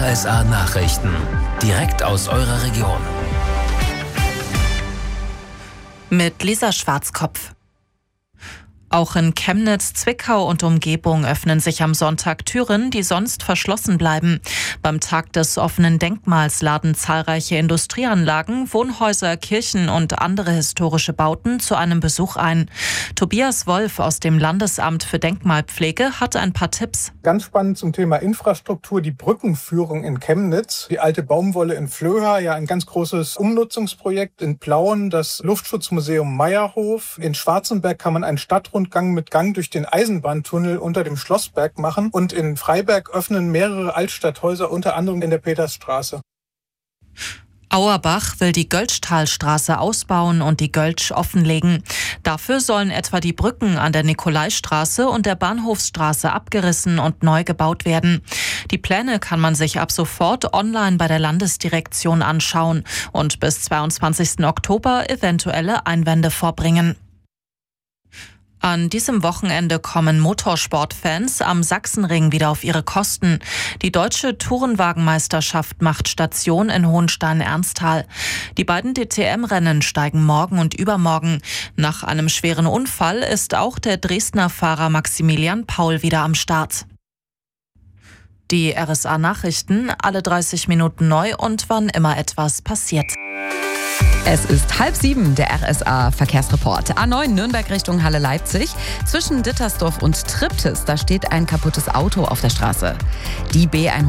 RSA Nachrichten. Direkt aus eurer Region. Mit Lisa Schwarzkopf. Auch in Chemnitz, Zwickau und Umgebung öffnen sich am Sonntag Türen, die sonst verschlossen bleiben. Beim Tag des offenen Denkmals laden zahlreiche Industrieanlagen, Wohnhäuser, Kirchen und andere historische Bauten zu einem Besuch ein. Tobias Wolf aus dem Landesamt für Denkmalpflege hat ein paar Tipps. Ganz spannend zum Thema Infrastruktur, die Brückenführung in Chemnitz, die alte Baumwolle in Flöha, ja ein ganz großes Umnutzungsprojekt in Plauen, das Luftschutzmuseum Meierhof. In Schwarzenberg kann man einen Stadtrundgang mit Gang durch den Eisenbahntunnel unter dem Schlossberg machen und in Freiberg öffnen mehrere Altstadthäuser, unter anderem in der Petersstraße. Auerbach will die Göltzschtalstraße ausbauen und die Göltsch offenlegen. Dafür sollen etwa die Brücken an der Nikolaistraße und der Bahnhofsstraße abgerissen und neu gebaut werden. Die Pläne kann man sich ab sofort online bei der Landesdirektion anschauen und bis 22. Oktober eventuelle Einwände vorbringen. An diesem Wochenende kommen Motorsportfans am Sachsenring wieder auf ihre Kosten. Die deutsche Tourenwagenmeisterschaft macht Station in Hohenstein-Ernsthal. Die beiden DTM-Rennen steigen morgen und übermorgen. Nach einem schweren Unfall ist auch der Dresdner Fahrer Maximilian Paul wieder am Start. Die RSA-Nachrichten, alle 30 Minuten neu und wann immer etwas passiert. Es ist 6:30, der RSA-Verkehrsreport. A9 Nürnberg Richtung Halle-Leipzig. Zwischen Dittersdorf und Triptis, da steht ein kaputtes Auto auf der Straße. Die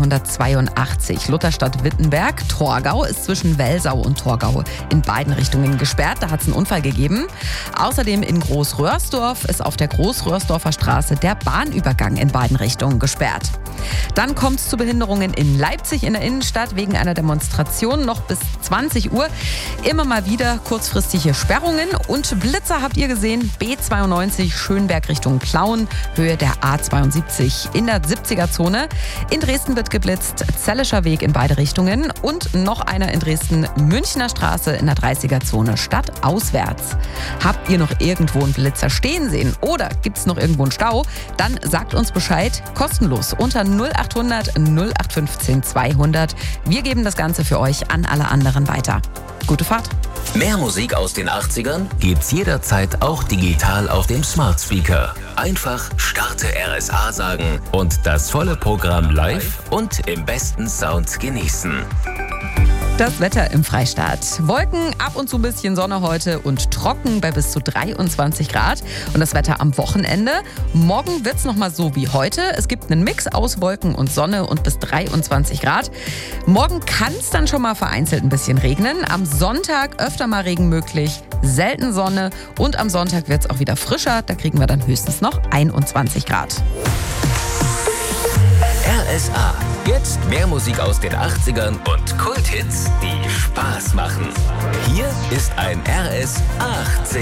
B182 Lutherstadt-Wittenberg. Torgau ist zwischen Welsau und Torgau in beiden Richtungen gesperrt. Da hat es einen Unfall gegeben. Außerdem in Großröhrsdorf ist auf der Großröhrsdorfer Straße der Bahnübergang in beiden Richtungen gesperrt. Dann kommt es zu Behinderungen in Leipzig in der Innenstadt wegen einer Demonstration noch bis 20 Uhr. Immer mal wieder kurzfristige Sperrungen und Blitzer habt ihr gesehen. B92 Schönberg Richtung Plauen, Höhe der A72 in der 70er-Zone. In Dresden wird geblitzt, Zellischer Weg in beide Richtungen und noch einer in Dresden, Münchner Straße in der 30er-Zone stadtauswärts. Habt ihr noch irgendwo einen Blitzer stehen sehen oder gibt es noch irgendwo einen Stau? Dann sagt uns Bescheid, kostenlos unter 0800 0815 200. Wir geben das Ganze für euch an alle anderen weiter. Gute Fahrt. Mehr Musik aus den 80ern gibt's jederzeit auch digital auf dem Smart Speaker. Einfach Starte RSA sagen und das volle Programm live und im besten Sound genießen. Das Wetter im Freistaat. Wolken, ab und zu ein bisschen Sonne heute und trocken bei bis zu 23 Grad. Und das Wetter am Wochenende. Morgen wird es nochmal so wie heute. Es gibt einen Mix aus Wolken und Sonne und bis 23 Grad. Morgen kann es dann schon mal vereinzelt ein bisschen regnen. Am Sonntag öfter mal Regen möglich, selten Sonne. Und am Sonntag wird es auch wieder frischer. Da kriegen wir dann höchstens noch 21 Grad. RSA. Jetzt mehr Musik aus den 80ern und Kulthits, die Spaß machen. Hier ist ein RS 80.